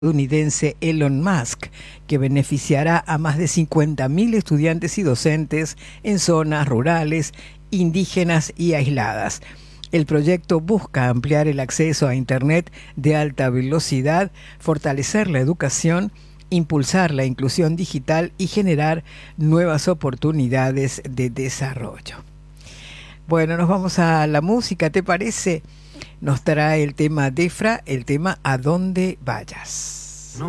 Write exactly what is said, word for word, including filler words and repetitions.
estadounidense Elon Musk, que beneficiará a más de cincuenta mil estudiantes y docentes en zonas rurales, indígenas y aisladas. El proyecto busca ampliar el acceso a Internet de alta velocidad, fortalecer la educación, impulsar la inclusión digital y generar nuevas oportunidades de desarrollo. Bueno, nos vamos a la música, ¿te parece? Nos trae el tema Defra, el tema A Dónde Vayas.